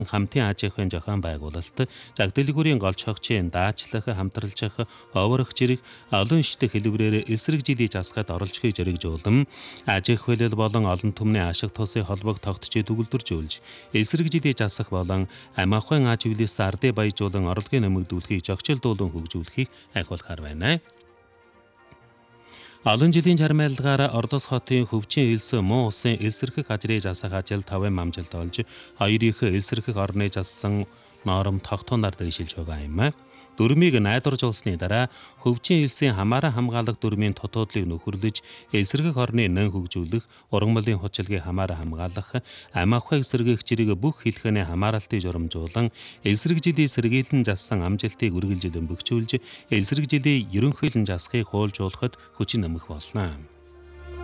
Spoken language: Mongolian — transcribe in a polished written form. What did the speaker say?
Хамтын аж ахуйн зохион байгуулалт, жагдалгүүрийн голч хогчийн даачлах, хамтралжих, оврох зэрэг олон шатх хэлбэрээр эсрэг жилийг засахад оролцохыг зоригжуулан аж ахуйлал болон олон түмний ашиг тусын холбоог тогтчид төгөлдржүүлж, эсрэг жилийг засах болон амь ахуйн аж хөлөөс ардыг баяжуулан орлогын нэмэгдүүлэхийг зохицуулдуулан хөгжүүлэхийг ахиулахаар байна. Олон жилийн чармайлгаар Ордос хотын хөвчин элс муу усын элсэрхэх ажрыг засах ажил 5 амжилт олж, хоёр их элсэрхэх орны зассан ноором тогтооноор дэвшилж байгаа юм. Дүрмийг найдваржуулсны дараа хөвчин элсийн хамааран хамгаалах дүрмийн тотоодлыг нөхөрлөж, элсэрхэх орны нэн хөгжүүлэх, ургамлын хүчилгээ хамааран хамгаалах, амь ахуйг сэргээх зэрэг бүх хэлхээний хамааралтыг журамжуулан, элсрэг жилийн сэргийлэн зассан амжилтыг үргэлжилэн бөхжүүлж, элсрэг жилийн ерөнхийлөн засахыг хуулжуулахад хүчин нэмэх болно.